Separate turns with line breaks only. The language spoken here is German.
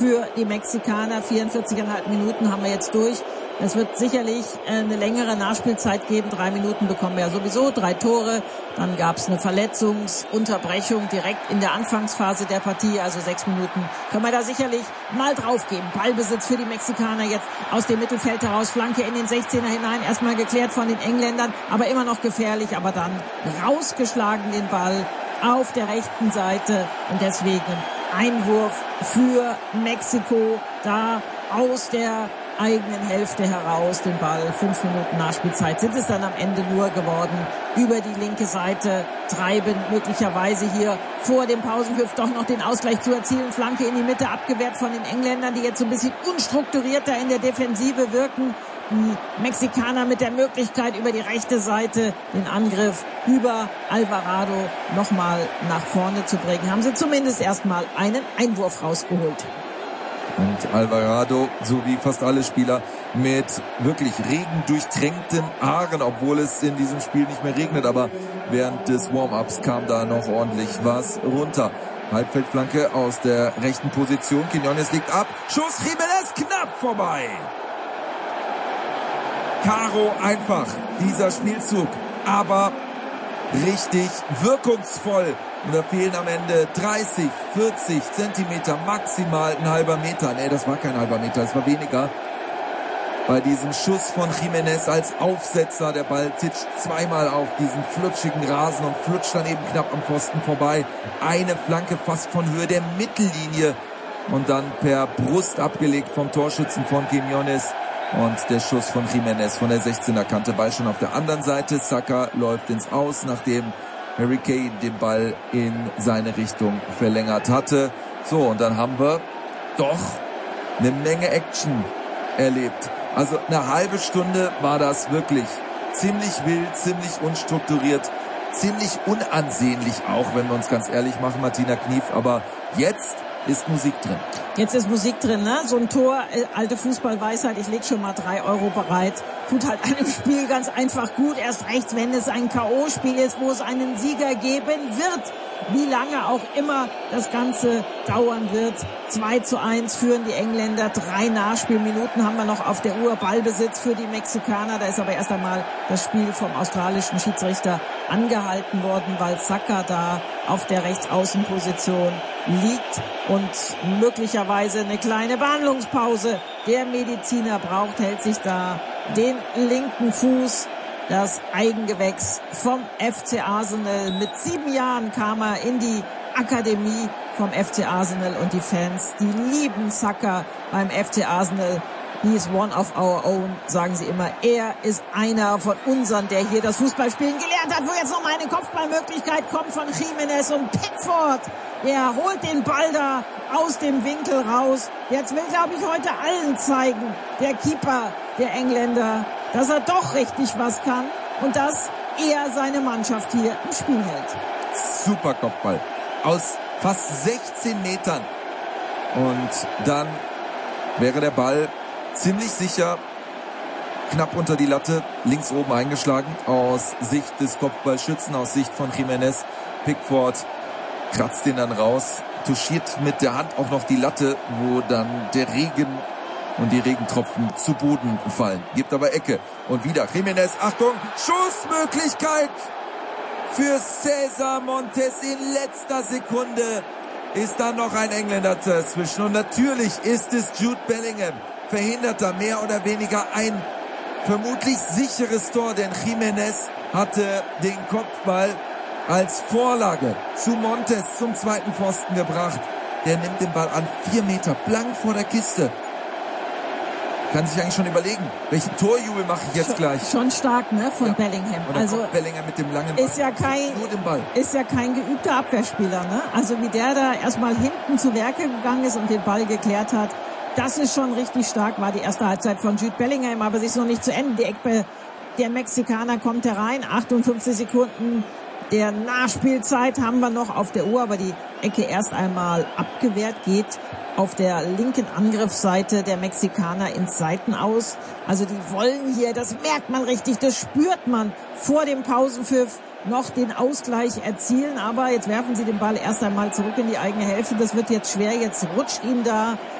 für die Mexikaner. 44,5 Minuten haben wir jetzt durch. Es wird sicherlich eine längere Nachspielzeit geben. 3 Minuten bekommen wir ja sowieso, 3 Tore. Dann gab es eine Verletzungsunterbrechung direkt in der Anfangsphase der Partie. Also 6 Minuten können wir da sicherlich mal drauf geben. Ballbesitz für die Mexikaner jetzt aus dem Mittelfeld heraus. Flanke in den 16er hinein. Erstmal geklärt von den Engländern, aber immer noch gefährlich. Aber dann rausgeschlagen den Ball auf der rechten Seite. Und deswegen Einwurf für Mexiko da aus der eigenen Hälfte heraus den Ball. 5 Minuten Nachspielzeit sind es dann am Ende nur geworden. Über die linke Seite treiben, möglicherweise hier vor dem Pausenpfiff doch noch den Ausgleich zu erzielen. Flanke in die Mitte, abgewehrt von den Engländern, die jetzt so ein bisschen unstrukturierter in der Defensive wirken. Die Mexikaner mit der Möglichkeit, über die rechte Seite den Angriff über Alvarado nochmal nach vorne zu bringen. Haben sie zumindest erstmal einen Einwurf rausgeholt.
Und Alvarado, so wie fast alle Spieler, mit wirklich regendurchtränkten Haaren, obwohl es in diesem Spiel nicht mehr regnet. Aber während des Warm-Ups kam da noch ordentlich was runter. Halbfeldflanke aus der rechten Position. Quiñones legt ab. Schuss, Jiménez knapp vorbei. Karo einfach, dieser Spielzug. Aber richtig wirkungsvoll. Und da fehlen am Ende 30, 40 Zentimeter, maximal ein halber Meter. Nee, das war kein halber Meter, es war weniger. Bei diesem Schuss von Jiménez als Aufsetzer, der Ball titscht zweimal auf diesen flutschigen Rasen und flutscht dann eben knapp am Pfosten vorbei. Eine Flanke fast von Höhe der Mittellinie und dann per Brust abgelegt vom Torschützen von Quiñones. Und der Schuss von Jiménez von der 16er Kante, Ball schon auf der anderen Seite. Saka läuft ins Aus, nachdem Harry Kane den Ball in seine Richtung verlängert hatte. So, und dann haben wir doch eine Menge Action erlebt. Also eine halbe Stunde war das wirklich ziemlich wild, ziemlich unstrukturiert, ziemlich unansehnlich auch, wenn wir uns ganz ehrlich machen, Martina Knief. Aber jetzt ist Musik drin.
Jetzt ist Musik drin, ne? So ein Tor, alte Fußballweisheit, ich leg schon mal 3 Euro bereit. Tut halt einem Spiel ganz einfach gut. Erst recht, wenn es ein K.O.-Spiel ist, wo es einen Sieger geben wird. Wie lange auch immer das Ganze dauern wird. 2:1 führen die Engländer. 3 Nachspielminuten haben wir noch auf der Uhr. Ballbesitz für die Mexikaner. Da ist aber erst einmal das Spiel vom australischen Schiedsrichter angehalten worden, weil Saka da auf der Rechtsaußenposition liegt und möglicherweise eine kleine Behandlungspause der Mediziner braucht, hält sich da den linken Fuß. Das Eigengewächs vom FC Arsenal. Mit 7 Jahren kam er in die Akademie vom FC Arsenal und die Fans, die lieben Saka beim FC Arsenal. He is one of our own, sagen sie immer. Er ist einer von unseren, der hier das Fußballspielen gelernt hat, wo jetzt noch mal eine Kopfballmöglichkeit kommt von Jiménez und Pickford. Der holt den Ball da aus dem Winkel raus. Jetzt will, glaube ich, heute allen zeigen, der Keeper der Engländer, dass er doch richtig was kann und dass er seine Mannschaft hier im Spiel hält.
Super Kopfball. Aus fast 16 Metern. Und dann wäre der Ball ziemlich sicher knapp unter die Latte, links oben eingeschlagen, aus Sicht des Kopfballschützen, aus Sicht von Jiménez. Pickford kratzt den dann raus, touchiert mit der Hand auch noch die Latte, wo dann der Regen und die Regentropfen zu Boden fallen. Gibt aber Ecke. Und wieder Jiménez, Achtung, Schussmöglichkeit für César Montes in letzter Sekunde. Ist da noch ein Engländer dazwischen. Und natürlich ist es Jude Bellingham. Verhindert da mehr oder weniger ein vermutlich sicheres Tor, denn Jiménez hatte den Kopfball als Vorlage zu Montes zum zweiten Pfosten gebracht. Der nimmt den Ball an 4 Meter blank vor der Kiste. Kann sich eigentlich schon überlegen, welchen Torjubel mache ich jetzt gleich.
Schon stark, ne, von Bellingham.
Oder also Bellingham mit dem langen
ist ja kein,
nur den Ball.
Ist ja kein geübter Abwehrspieler, ne? Also wie der da erstmal hinten zu Werke gegangen ist und den Ball geklärt hat, das ist schon richtig stark, war die erste Halbzeit von Jude Bellingham, aber sie ist noch nicht zu Ende. Die Ecke der Mexikaner kommt herein, 58 Sekunden der Nachspielzeit haben wir noch auf der Uhr, aber die Ecke erst einmal abgewehrt, geht auf der linken Angriffsseite der Mexikaner ins Seitenaus. Also die wollen hier, das merkt man richtig, das spürt man vor dem Pausenpfiff noch den Ausgleich erzielen, aber jetzt werfen sie den Ball erst einmal zurück in die eigene Hälfte. Das wird jetzt schwer, jetzt rutscht ihm da